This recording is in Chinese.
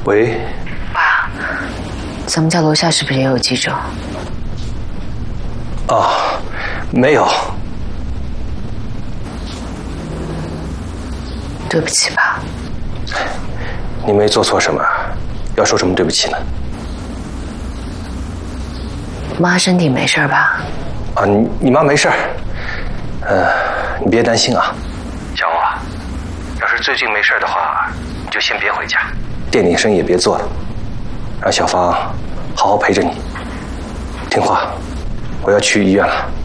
喂， 爸，咱们家楼下是不是也有记者？ 啊，没有。 对不起，爸。 你没做错什么，要说什么对不起呢？ 妈身体没事吧？ 啊，你妈没事你别担心啊。小欧啊，要是最近没事的话，你就先别回家，店里生意也别做了，让小芳好好陪着你。听话，我要去医院了。